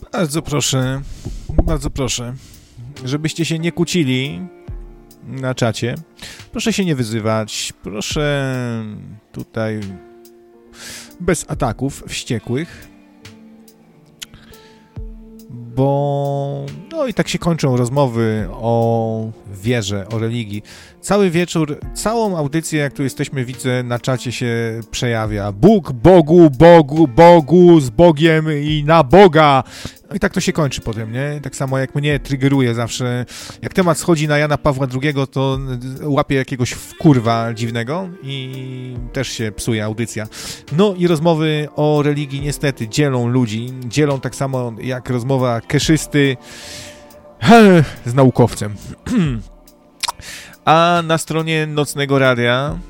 Bardzo proszę, żebyście się nie kłócili na czacie. Proszę się nie wyzywać, proszę tutaj bez ataków wściekłych, bo no i tak się kończą rozmowy o wierze, o religii. Cały wieczór, całą audycję, jak tu jesteśmy, widzę, na czacie się przejawia. Bóg, Bogu, Bogu, Bogu, z Bogiem i na Boga. No i tak to się kończy potem, nie? Tak samo jak mnie triggeruje zawsze. Jak temat schodzi na Jana Pawła II, to łapię jakiegoś wkurwa dziwnego i też się psuje audycja. No i rozmowy o religii niestety dzielą ludzi. Dzielą tak samo jak rozmowa keszysty z naukowcem. A na stronie Nocnego Radia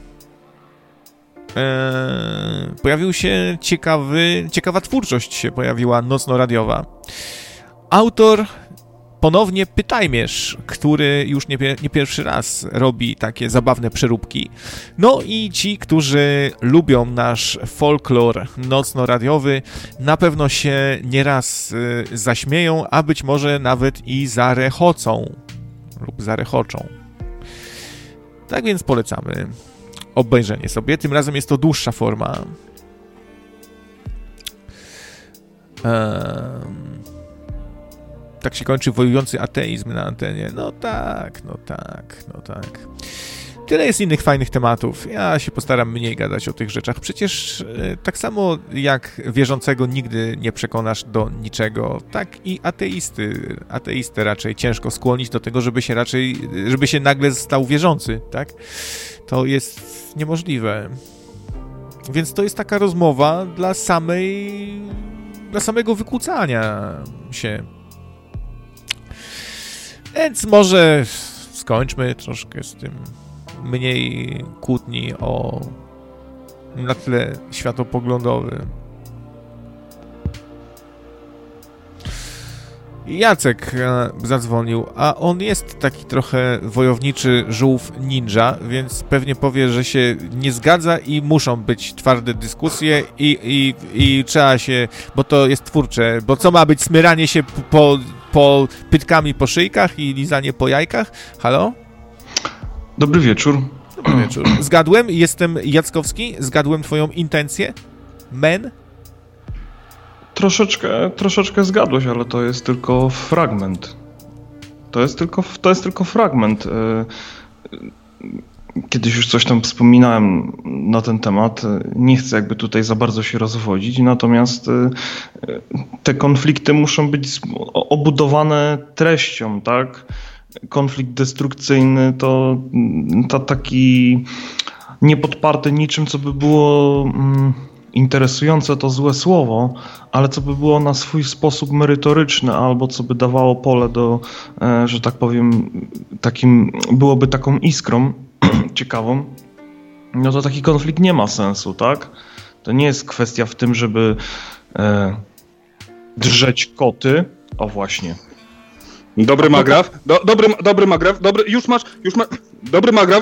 pojawił się ciekawa twórczość się pojawiła nocno-radiowa. Autor ponownie Pytajmierz, który już nie pierwszy raz robi takie zabawne przeróbki. No i ci, którzy lubią nasz folklor nocno-radiowy, na pewno się nieraz zaśmieją, a być może nawet i zarechocą lub zarechoczą. Tak więc polecamy obejrzenie sobie. Tym razem jest to dłuższa forma. Tak się kończy wojujący ateizm na antenie. No tak. Tyle jest innych fajnych tematów. Ja się postaram mniej gadać o tych rzeczach. Przecież tak samo jak wierzącego nigdy nie przekonasz do niczego, tak i ateistę raczej ciężko skłonić do tego, żeby się nagle stał wierzący, tak? To jest niemożliwe. Więc to jest taka rozmowa dla samego wykłócania się. Więc może skończmy troszkę z tym. Mniej kłótni na tle światopoglądowym. Jacek zadzwonił, a on jest taki trochę wojowniczy żółw ninja, więc pewnie powie, że się nie zgadza i muszą być twarde dyskusje i trzeba się, bo to jest twórcze, bo co ma być smyranie się po pytkami po szyjkach i lizanie po jajkach? Halo? Dobry wieczór. Dobry wieczór. Zgadłem? Jestem Jackowski? Zgadłem twoją intencję? Men? Troszeczkę zgadłeś, ale to jest tylko fragment. To jest tylko fragment. Kiedyś już coś tam wspominałem na ten temat. Nie chcę jakby tutaj za bardzo się rozwodzić, natomiast te konflikty muszą być obudowane treścią, tak? Konflikt destrukcyjny to taki niepodparty niczym, co by było interesujące, to złe słowo, ale co by było na swój sposób merytoryczne, albo co by dawało pole do, że tak powiem, byłoby taką iskrą ciekawą, no to taki konflikt nie ma sensu, tak? To nie jest kwestia w tym, żeby drzeć koty, o właśnie. Dobry Magraf, dobry Magraf, już masz, dobry Magraf,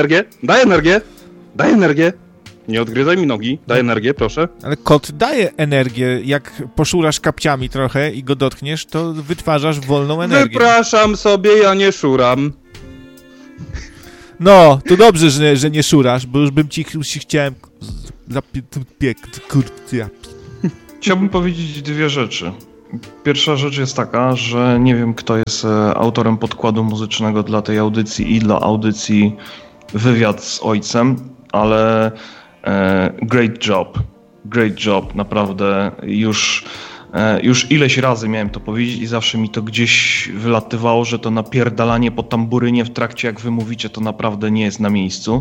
daj energię. Nie odgryzaj mi nogi, daj energię, proszę. Ale kot daje energię, jak poszurasz kapciami trochę i go dotkniesz, to wytwarzasz wolną energię. Wypraszam sobie, ja nie szuram. No, to dobrze, że nie szurasz, bo już bym ci chciałem Chciałbym powiedzieć dwie rzeczy. Pierwsza rzecz jest taka, że nie wiem, kto jest autorem podkładu muzycznego dla tej audycji i dla audycji Wywiad z Ojcem, ale great job, naprawdę już ileś razy miałem to powiedzieć i zawsze mi to gdzieś wylatywało, że to napierdalanie po tamburynie w trakcie jak wy mówicie, to naprawdę nie jest na miejscu.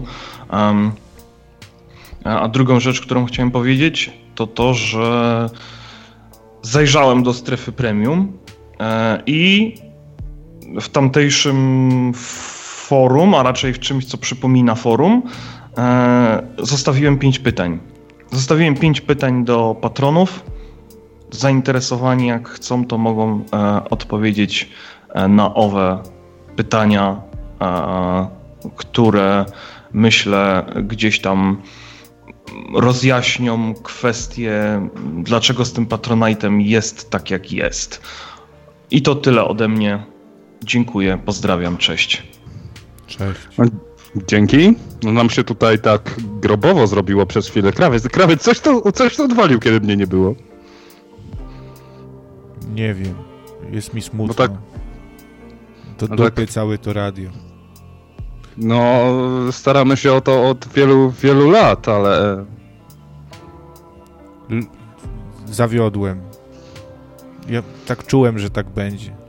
A drugą rzecz, którą chciałem powiedzieć, to to, że zajrzałem do strefy premium i w tamtejszym forum, a raczej w czymś, co przypomina forum, zostawiłem 5 pytań. Zostawiłem 5 pytań do patronów. Zainteresowani jak chcą, to mogą odpowiedzieć na owe pytania, które myślę gdzieś tam rozjaśnią kwestię, dlaczego z tym Patronite'em jest tak, jak jest. I to tyle ode mnie. Dziękuję, pozdrawiam, cześć. Cześć. Dzięki. No nam się tutaj tak grobowo zrobiło przez chwilę. Krawiec, coś to odwalił, kiedy mnie nie było. Nie wiem. Jest mi smutno. No tak. Do No dupy tak. całe to radio. No, staramy się o to od wielu lat, ale... Zawiodłem. Ja tak czułem, że tak będzie.